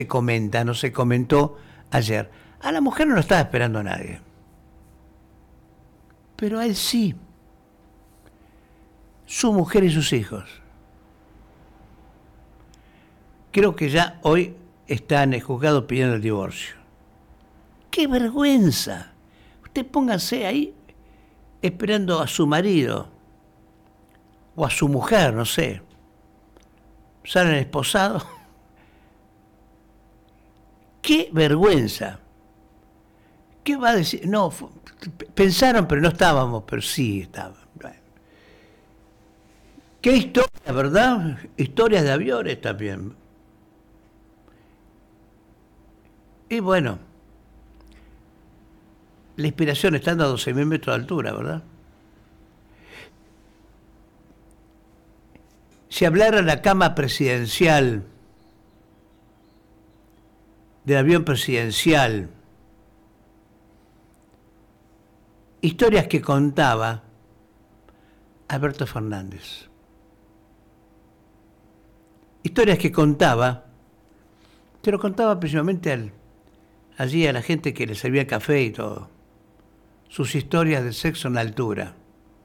se comenta, no se comentó ayer. A la mujer no lo estaba esperando a nadie. Pero a él sí. Su mujer y sus hijos. Creo que ya hoy están en el juzgado pidiendo el divorcio. ¡Qué vergüenza! Usted póngase ahí esperando a su marido o a su mujer, no sé. Salen esposados. ¡Qué vergüenza! ¿Qué va a decir? No, pensaron, pero no estábamos, pero sí estaban. ¿Qué historia, verdad? Historias de aviones también. Y bueno, la inspiración estando a 12.000 metros de altura, ¿verdad? Si hablara de la cama presidencial, del avión presidencial, historias que contaba Alberto Fernández. Historias que contaba, se lo contaba principalmente allí a la gente que le servía café y todo. Sus historias de sexo en la altura.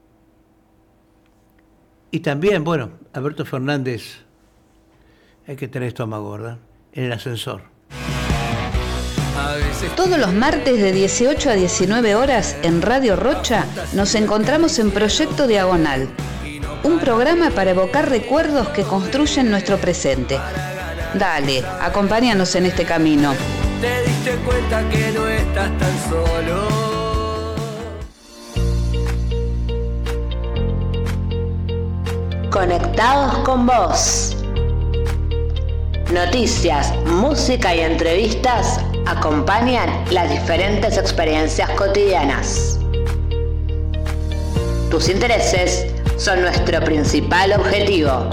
Y también, bueno, Alberto Fernández, hay que tener estómago, ¿verdad? En el ascensor. Todos los martes de 18 a 19 horas en Radio Rocha nos encontramos en Proyecto Diagonal, un programa para evocar recuerdos que construyen nuestro presente. Dale, acompáñanos en este camino. Te diste cuenta que no estás tan solo. Conectados con vos. Noticias, música y entrevistas acompañan las diferentes experiencias cotidianas. Tus intereses son nuestro principal objetivo.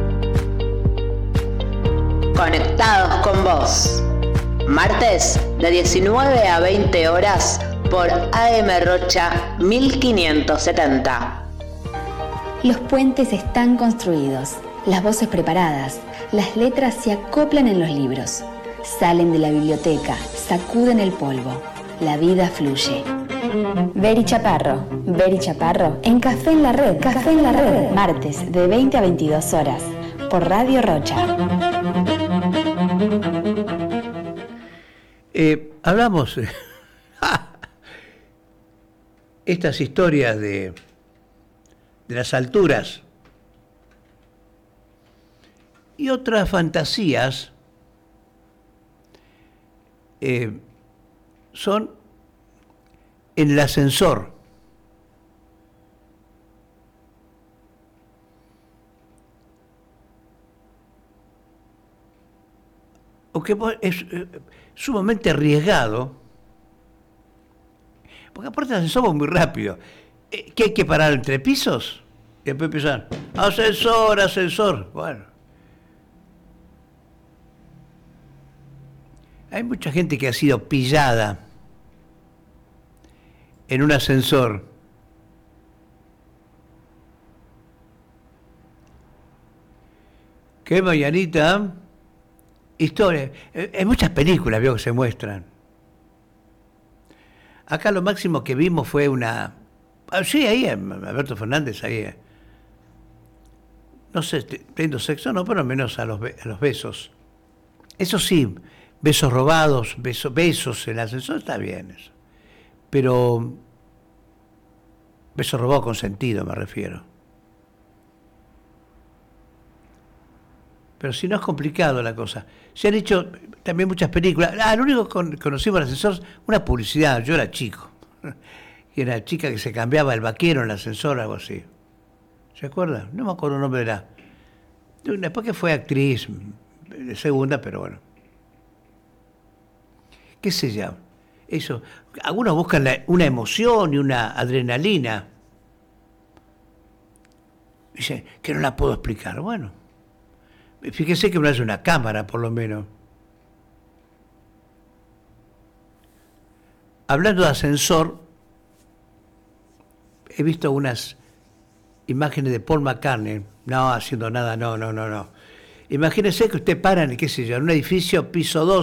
Conectados con vos. Martes de 19 a 20 horas por AM Rocha 1570. Los puentes están construidos, las voces preparadas, las letras se acoplan en los libros, salen de la biblioteca, sacuden el polvo, la vida fluye. Beri Chaparro, en Café en la Red, martes de 20 a 22 horas, por Radio Rocha. Hablamos estas historias de las alturas y otras fantasías son en el ascensor. Aunque es sumamente arriesgado, porque aparte el ascensor va muy rápido. ¿Qué hay que parar entre pisos? Y después empiezan, ascensor. Bueno. Hay mucha gente que ha sido pillada en un ascensor. Qué mañanita. Historia. Hay muchas películas, veo, que se muestran. Acá lo máximo que vimos fue una... Sí, ahí, Alberto Fernández, ahí. No sé, teniendo sexo, no, pero al menos a los besos. Eso sí, besos robados, besos en el ascensor, está bien eso. Pero besos robados con sentido, me refiero. Pero si no es complicado la cosa. Se han hecho también muchas películas. Lo único que conocimos en el ascensor, una publicidad, yo era chico. Y era chica que se cambiaba el vaquero en el ascensor, algo así. ¿Se acuerda? No me acuerdo el nombre de después que fue actriz de segunda, pero bueno. ¿Qué sé yo? Eso. Algunos buscan una emoción y una adrenalina. Dicen que no la puedo explicar. Bueno, fíjese que no es una cámara, por lo menos. Hablando de ascensor, he visto unas imágenes de Paul McCartney, no haciendo nada, no. Imagínese que usted para en, qué sé yo, en un edificio piso 2,